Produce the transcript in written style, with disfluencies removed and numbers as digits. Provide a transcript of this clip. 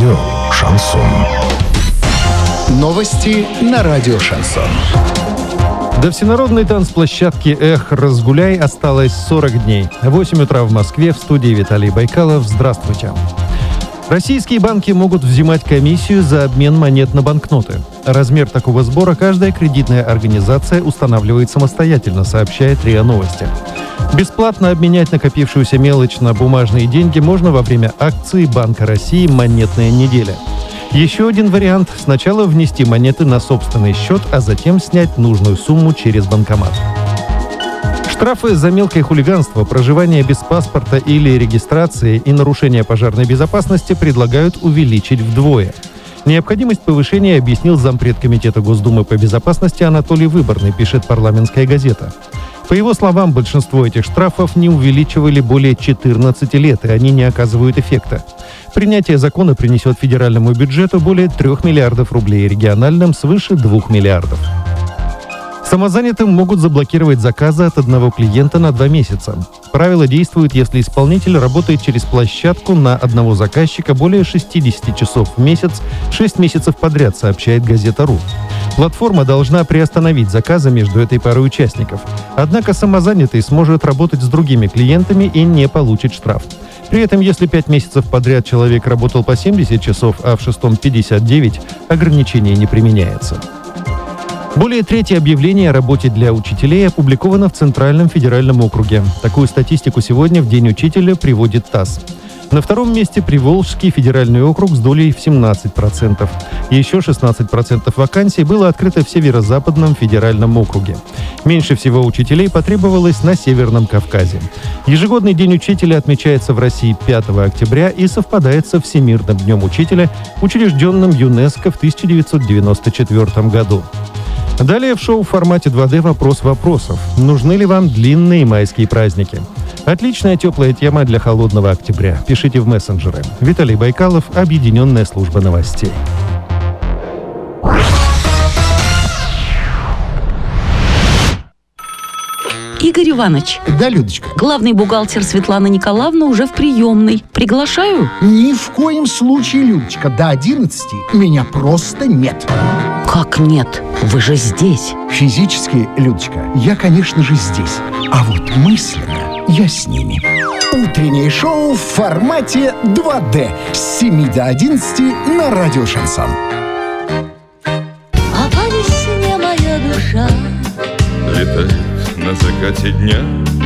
Радио «Шансон». Новости на радио «Шансон». До всенародной танцплощадки «Эх, разгуляй» осталось 40 дней. 8 утра в Москве, в студии Виталий Байкалов. Здравствуйте. Российские банки могут взимать комиссию за обмен монет на банкноты. Размер такого сбора каждая кредитная организация устанавливает самостоятельно, сообщает РИА Новости. Бесплатно обменять накопившуюся мелочь на бумажные деньги можно во время акции Банка России «Монетная неделя». Еще один вариант – сначала внести монеты на собственный счет, а затем снять нужную сумму через банкомат. Штрафы за мелкое хулиганство, проживание без паспорта или регистрации и нарушение пожарной безопасности предлагают увеличить вдвое. Необходимость повышения объяснил зампред Комитета Госдумы по безопасности Анатолий Выборный, пишет «Парламентская газета». По его словам, большинство этих штрафов не увеличивали более 14 лет, и они не оказывают эффекта. Принятие закона принесет федеральному бюджету более 3 миллиардов рублей, региональным свыше 2 миллиардов. Самозанятым могут заблокировать заказы от одного клиента на 2 месяца. Правило действует, если исполнитель работает через площадку на одного заказчика более 60 часов в месяц, 6 месяцев подряд, сообщает газета.ру. Платформа должна приостановить заказы между этой парой участников. Однако самозанятый сможет работать с другими клиентами и не получит штраф. При этом, если 5 месяцев подряд человек работал по 70 часов, а в шестом 59, ограничение не применяется. Более трети объявлений о работе для учителей опубликовано в Центральном федеральном округе. Такую статистику сегодня в День учителя приводит ТАСС. На втором месте Приволжский федеральный округ с долей в 17%. Еще 16% вакансий было открыто в Северо-Западном федеральном округе. Меньше всего учителей потребовалось на Северном Кавказе. Ежегодный День учителя отмечается в России 5 октября и совпадает со Всемирным днем учителя, учрежденным ЮНЕСКО в 1994 году. Далее в шоу в формате 2D «Вопрос вопросов». Нужны ли вам длинные майские праздники? Отличная теплая тема для холодного октября. Пишите в мессенджеры. Виталий Байкалов, Объединенная служба новостей. Игорь Иванович. Да, Людочка? Главный бухгалтер Светлана Николаевна уже в приемной. Приглашаю? Ни в коем случае, Людочка. До 11 меня просто нет. Как нет? Вы же здесь. Физически, Людочка, я, конечно же, здесь. А вот мысленно я с ними. Утреннее шоу в формате 2D. С 7 до 11 на радио «Шансон». А по весне моя душа летает на закате дня